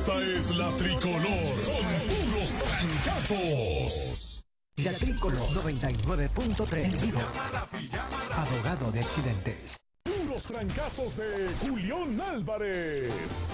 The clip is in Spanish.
Esta es la tricolor con puros trancazos. La tricolor 99.3 en vivo. Abogado de accidentes. Puros trancazos de Julián Álvarez.